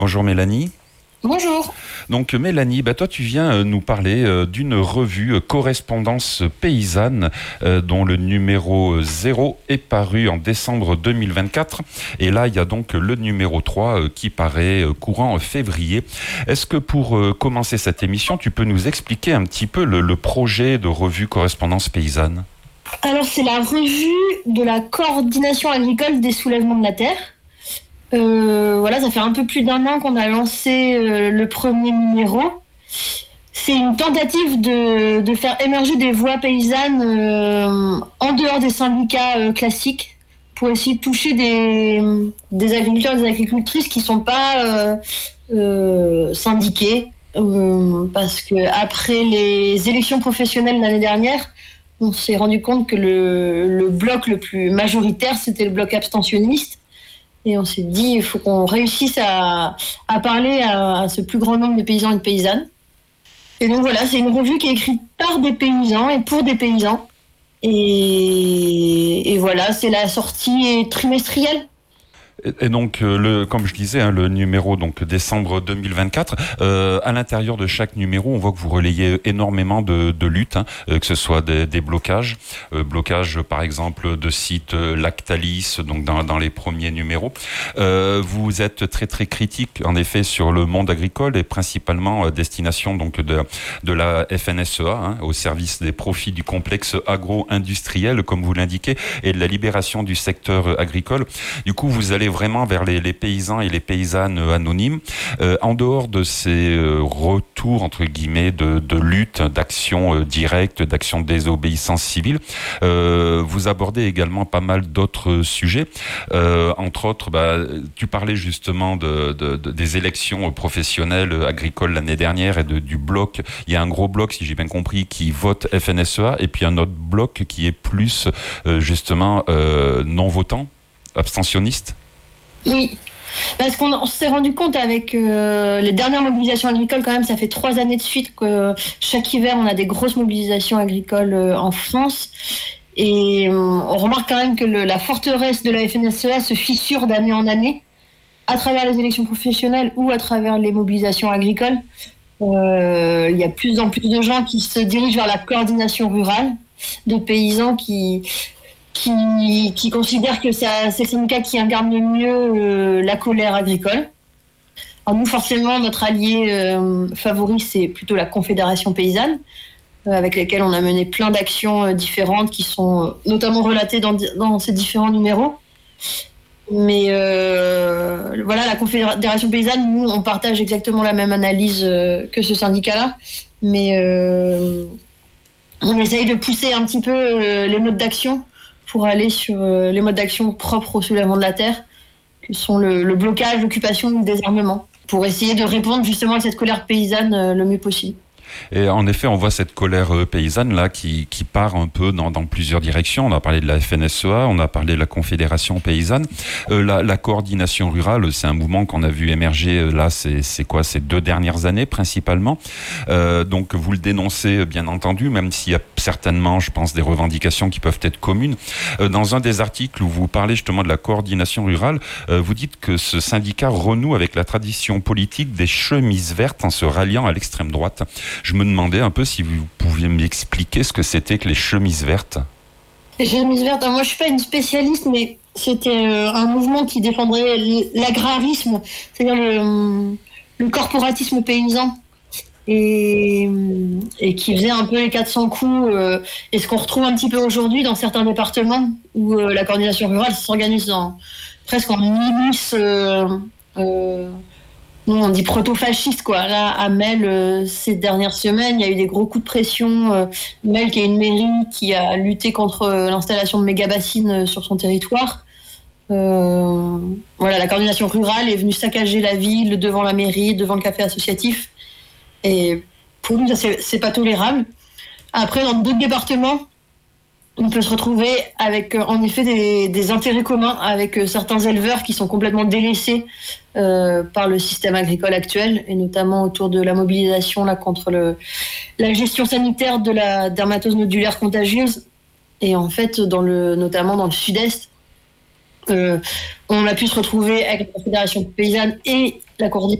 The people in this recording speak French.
Bonjour Mélanie. Bonjour. Donc Mélanie, toi tu viens nous parler d'une revue Correspondance paysanne dont le numéro 0 est paru en décembre 2024. Et là il y a donc le numéro 3 qui paraît courant février. Est-ce que pour commencer cette émission, tu peux nous expliquer un petit peu le projet de revue Correspondance paysanne ? Alors, c'est la revue de la coordination agricole des soulèvements de la terre. Voilà, ça fait un peu plus d'un an qu'on a lancé le premier numéro. C'est une tentative de faire émerger des voix paysannes en dehors des syndicats classiques pour essayer de toucher des agriculteurs et des agricultrices qui ne sont pas syndiqués. Parce que après les élections professionnelles l'année dernière, on s'est rendu compte que le bloc le plus majoritaire, c'était le bloc abstentionniste. Et on s'est dit, il faut qu'on réussisse à parler à ce plus grand nombre de paysans et de paysannes. Et donc voilà, c'est une revue qui est écrite par des paysans et pour des paysans. Et voilà, c'est la sortie trimestrielle. Et donc, comme je disais, le numéro donc décembre 2024, à l'intérieur de chaque numéro, on voit que vous relayez énormément de luttes, que ce soit des blocages, par exemple de sites Lactalis, donc dans les premiers numéros. Vous êtes très très critique, en effet, sur le monde agricole et principalement destination donc de la FNSEA, au service des profits du complexe agro-industriel, comme vous l'indiquez, et de la libération du secteur agricole. Du coup, vous allez vraiment vers les paysans et les paysannes anonymes. En dehors de ces retours, entre guillemets, de lutte, d'action directe, d'action de désobéissance civile, vous abordez également pas mal d'autres sujets. Entre autres, tu parlais justement des élections professionnelles agricoles l'année dernière et du bloc. Il y a un gros bloc, si j'ai bien compris, qui vote FNSEA, et puis un autre bloc qui est plus justement non-votant, abstentionniste. Oui, parce qu'on s'est rendu compte avec les dernières mobilisations agricoles, quand même, ça fait 3 années de suite que chaque hiver, on a des grosses mobilisations agricoles en France. Et on remarque quand même que la forteresse de la FNSEA se fissure d'année en année, à travers les élections professionnelles ou à travers les mobilisations agricoles. Il y a de plus en plus de gens qui se dirigent vers la coordination rurale, de paysans qui considèrent que c'est le syndicat qui incarne le mieux la colère agricole. Alors nous, forcément, notre allié favori, c'est plutôt la Confédération paysanne, avec laquelle on a mené plein d'actions différentes qui sont notamment relatées dans ces différents numéros. Mais voilà, la Confédération paysanne, nous, on partage exactement la même analyse que ce syndicat-là. Mais on essaye de pousser un petit peu les modes d'action pour aller sur les modes d'action propres au soulèvement de la terre, que sont le blocage, l'occupation, le désarmement, pour essayer de répondre justement à cette colère paysanne le mieux possible. Et en effet, on voit cette colère paysanne là qui part un peu dans plusieurs directions. On a parlé de la FNSEA, on a parlé de la Confédération paysanne. La coordination rurale, c'est un mouvement qu'on a vu émerger là, c'est quoi, ces 2 dernières années principalement. Donc vous le dénoncez bien entendu, même s'il y a certainement, je pense, des revendications qui peuvent être communes. Dans un des articles où vous parlez justement de la coordination rurale, vous dites que ce syndicat renoue avec la tradition politique des chemises vertes en se ralliant à l'extrême droite. Je me demandais un peu si vous pouviez m'expliquer ce que c'était que les chemises vertes. Les chemises vertes, moi je suis pas une spécialiste, mais c'était un mouvement qui défendrait l'agrarisme, c'est-à-dire le corporatisme paysan, et qui faisait un peu les 400 coups, et ce qu'on retrouve un petit peu aujourd'hui dans certains départements où la coordination rurale s'organise presque en milice. Nous, on dit proto-fasciste, quoi. Là, à Mel, ces dernières semaines, il y a eu des gros coups de pression. Mel, qui est une mairie qui a lutté contre l'installation de méga-bassines sur son territoire. Voilà, la coordination rurale est venue saccager la ville devant la mairie, devant le café associatif. Et pour nous, ça, c'est pas tolérable. Après, dans d'autres départements, on peut se retrouver avec en effet des intérêts communs avec certains éleveurs qui sont complètement délaissés par le système agricole actuel, et notamment autour de la mobilisation là, contre la gestion sanitaire de la dermatose nodulaire contagieuse. Et en fait, notamment dans le sud-est, on a pu se retrouver avec la Confédération paysanne et la coordination